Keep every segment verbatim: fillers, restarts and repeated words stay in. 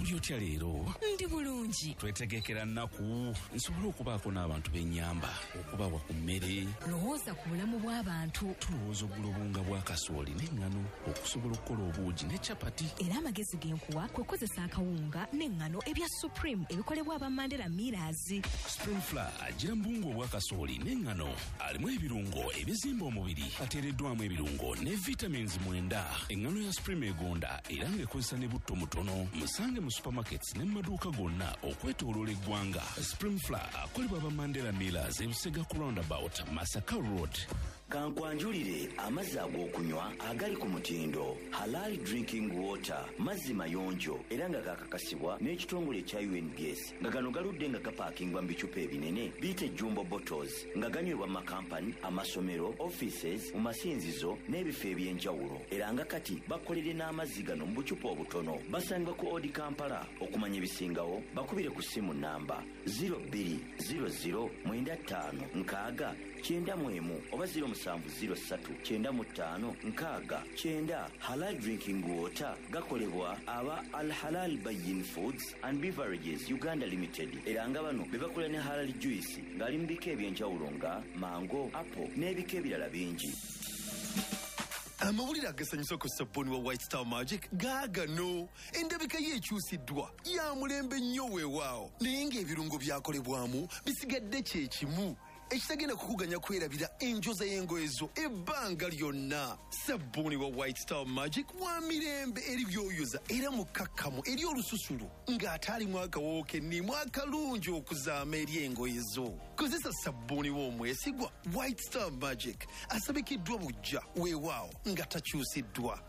Olabye otya leero? Ndi bulungi. Twetegekera nnaku nsobole okubaako n'abantu b'ennyamba okubawa ku mmere. Lowooza ku bulamu bw'abantu. Tulowooza oggula obunga bwa kasooli n'eŋŋano okusobola okukola obuugi ne capati. Era amagezi genkuwa kwe kozesa akawunga n'eŋŋano ebya Supreme ebikolebwa aba Mandela Millers. Supreme Flour agira mbungu obwa kasooli n'eŋŋano alimu ebirungo ebizimba omubiri ateereddwamu ebirungo ne vitamins mwenda. Eŋŋano ya Supreme egonda era ng'ekozesa ne butto mutono. Musange mu supermarkets ne mu maduuka gonna okwetooloola eggwanga. Supreme Flour akolebwa aba Mandela Millers e Busega ku roundabout Masaka Road. Kankwanjulire amazzi ag'okunywa agali ku mutindo Halal Drinking Water, mazzi mayonjo era nga gakakasibwa n'ekitongole ekya U N B S nga gano galudde nga gapaakingwa mu bicupa ebinene biyite jumbo bottles nga ganywebwa mu makampani, amasomero, offices, mu masinzizo n'ebifo eby'enjawulo era nga kati bakolere n'amazzi gano mu bucupa obutono. Basangibwa ku Odi Kampala. Okumanya ebisingawo bakubire ku ssimu namba zero two zero zero nine five nkaaga kyenda mu emu oba zero musanvu zero three kyenda mu ttaano nkaaga kyenda. Halal Drinking Water gakolebwa aba Al Halal Bayin Foods and Beverages Uganda Limited era nga bano be bakola ne Halal Juice ng'ali mu bika eby'enjawulo nga mango, apple n'ebika ebirala bingi. Amawulire agasanyusa ku sabbuuni wa White Star Magic gaagano. Endabika ye ekyusiddwa ya mulembe nnyo weewaawo naye ng'ebirungo byakolebwamu bisigadde kye kimu ekitagenda kukuganya kwerabira enjoza y'engoye zo ebbanga lyonna. Sabbuuni wa White Star Magic wa mirembe eri byoyoza era mukakkamu eri olususulu ng'ate alimu akawoowo kennimu akalungi okuzaama eri engoye zo. Kozesa sabbuuni w'omwesigwa White Star Magic asabikiddwa bujja weewaawo nga takyusiddwa.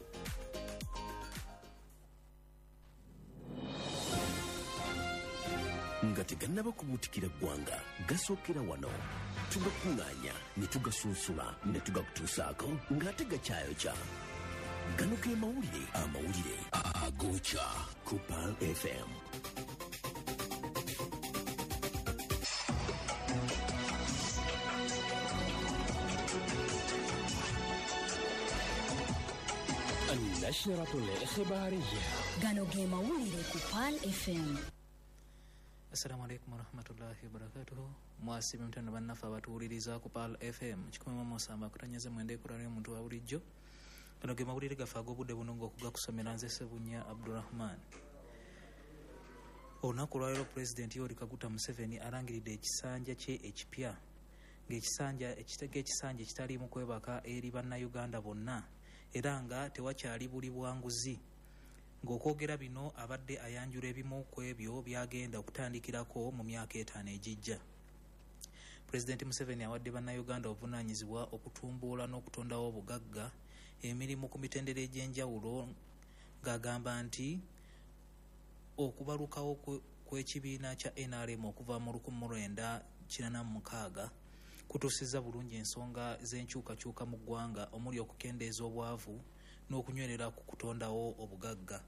Nga tegannaba kubuutikira ggwanga gasookera wano tugakuŋŋaanya ne tugasunsula ne tugakutuusaako ng'ate gakyayokya. Gano ge mawulire amawulire agookya ku Pearl F M. النشرة الإخبارية. Gano ge mawulire ku Pearl F M. Assalamu alaikum warahmatullahi wabarakatuhu. Mwasi mtanda bannafa abatuwuliriza ku Pearl F M kikumi mu musamba kutanyaze mwende ekulala y'omuntu wa bulijjo. Gano ge mawulire gafa ag'obudde buno ng'okugakusomera nze Ssebunya Abdurrahman. Olunaku lwaleero Pulezidenti Yoweri Kaguta Museveni alangiridde ekisanja kye ekipya ng'ekisanja ekitege ekisanja ekitaliimu kwebaka eri bannayuganda bonna era nga tewakyali buli bwanguzi. Ng'okwogera bino abadde ayanjula ebimu ku ebyo byagenda okutandikirako mu myaka etaano egijja. Pulezidenti Museveni awadde bannayuganda obuvunaanyizibwa okutumbula n'okutondawo obugagga emirimu ku mitendera egy'enjawulo ng'agamba nti okubalukawo kw'ekibiina kya N R M okuva mu lukumi mu lwenda kinaana mu mukaaga kutuusizza bulungi ensonga z'enkyukakyuka mu ggwanga omuli okukendeeza obwavu n'okunywerera ku kutondawo obugagga.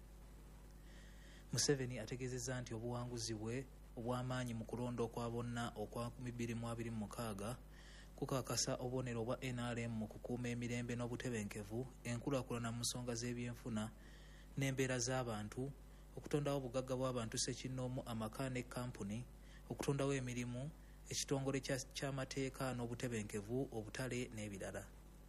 Museveni ategeezezza nti obuwanguzi bwe obw'amaanyi mu kulonda okwa bonna okwa bbiri mu abiri mu mukaaga kukakasa obubonero obwa N R M mu kukuuma emirembe n'obutebenkevu, enkulaakulana mu nsonga z'ebyenfuna n'embeera z'abantu, okutondawo obugagga bw'abantu ssekinnoomu, amaka ne kampuni, okutondawo emirimu, ekitongole ky'amateeka n'obutebenkevu, obutale n'ebirala.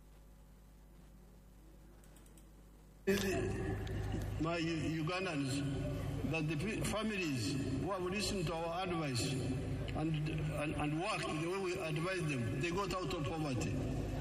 My Ugandans, that the families who have listened to our advice and, and, and worked the way we advised them, they got out of poverty.